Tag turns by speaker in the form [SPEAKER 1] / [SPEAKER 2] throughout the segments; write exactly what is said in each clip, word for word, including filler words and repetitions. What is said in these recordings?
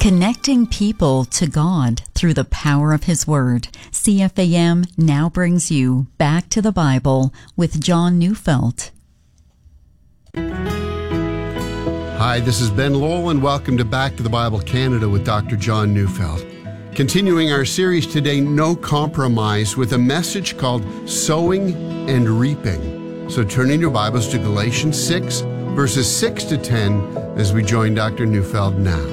[SPEAKER 1] Connecting people to God through the power of His Word. C F A M now brings you Back to the Bible with John Neufeld.
[SPEAKER 2] Hi, this is Ben Lowell, and welcome to Back to the Bible Canada with Doctor John Neufeld. Continuing our series today, No Compromise, with a message called Sowing and Reaping. So turn in your Bibles to Galatians six, verses six to ten, as we join Doctor Neufeld now.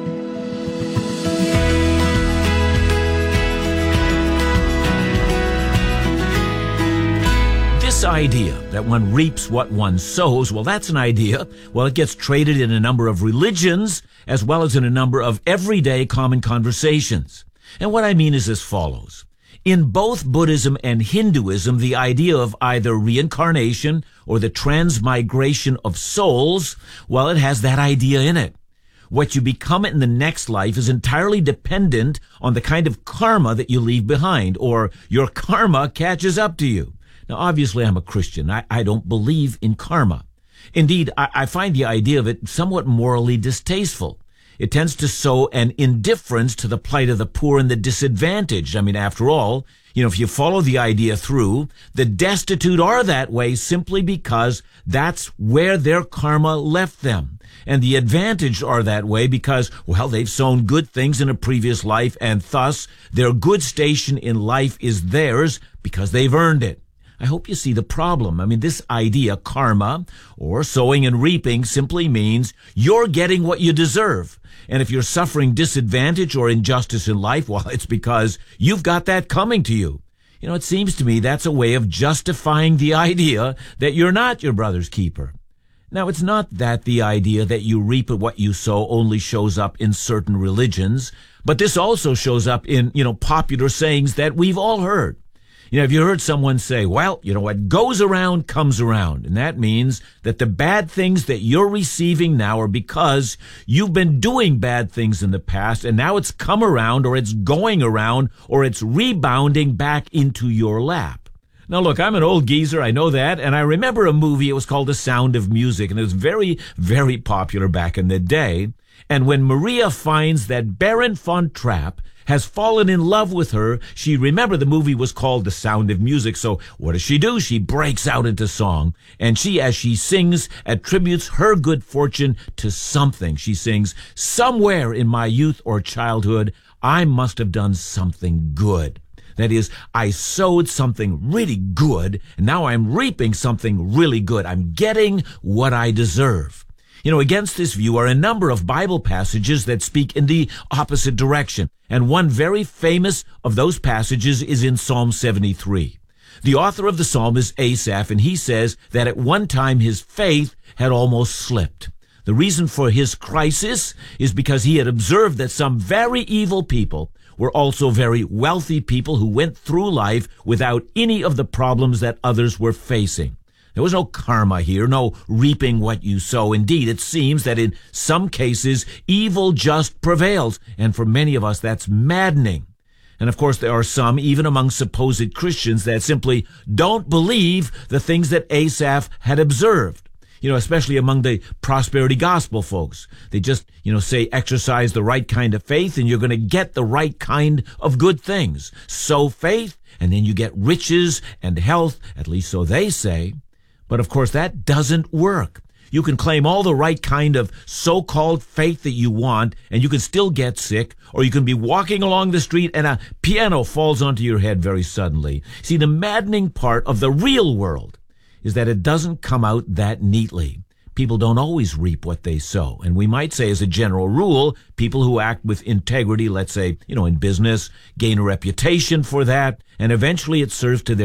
[SPEAKER 3] This idea that one reaps what one sows, well, that's an idea. Well, it gets traded in a number of religions as well as in a number of everyday common conversations. And what I mean is as follows. In both Buddhism and Hinduism, the idea of either reincarnation or the transmigration of souls, well, it has that idea in it. What you become in the next life is entirely dependent on the kind of karma that you leave behind, or your karma catches up to you. Now, obviously, I'm a Christian. I, I don't believe in karma. Indeed, I, I find the idea of it somewhat morally distasteful. It tends to sow an indifference to the plight of the poor and the disadvantaged. I mean, after all, you know, if you follow the idea through, the destitute are that way simply because that's where their karma left them. And the advantaged are that way because, well, they've sown good things in a previous life, and thus their good station in life is theirs because they've earned it. I hope you see the problem. I mean, this idea, karma, or sowing and reaping, simply means you're getting what you deserve. And if you're suffering disadvantage or injustice in life, well, it's because you've got that coming to you. You know, it seems to me that's a way of justifying the idea that you're not your brother's keeper. Now, it's not that the idea that you reap what you sow only shows up in certain religions, but this also shows up in, you know, popular sayings that we've all heard. You know, have you heard someone say, well, you know, what goes around comes around. And that means that the bad things that you're receiving now are because you've been doing bad things in the past, and now it's come around, or it's going around, or it's rebounding back into your lap. Now, look, I'm an old geezer, I know that, and I remember a movie, it was called The Sound of Music, and it was very, very popular back in the day. And when Maria finds that Baron von Trapp has fallen in love with her, she, remember, the movie was called The Sound of Music, so what does she do? She breaks out into song, and she, as she sings, attributes her good fortune to something. She sings, somewhere in my youth or childhood, I must have done something good. That is, I sowed something really good, and now I'm reaping something really good. I'm getting what I deserve. You know, against this view are a number of Bible passages that speak in the opposite direction. And one very famous of those passages is in Psalm seventy-three. The author of the psalm is Asaph, and he says that at one time his faith had almost slipped. The reason for his crisis is because he had observed that some very evil people were also very wealthy people who went through life without any of the problems that others were facing. There was no karma here, no reaping what you sow. Indeed, it seems that in some cases, evil just prevails. And for many of us, that's maddening. And of course, there are some, even among supposed Christians, that simply don't believe the things that Asaph had observed. You know, especially among the prosperity gospel folks. They just, you know, say exercise the right kind of faith and you're going to get the right kind of good things. Sow faith and then you get riches and health, at least so they say. But of course, that doesn't work. You can claim all the right kind of so-called faith that you want, and you can still get sick, or you can be walking along the street and a piano falls onto your head very suddenly. See, the maddening part of the real world is that it doesn't come out that neatly. People don't always reap what they sow. And we might say, as a general rule, people who act with integrity, let's say, you know, in business, gain a reputation for that, and eventually it serves to their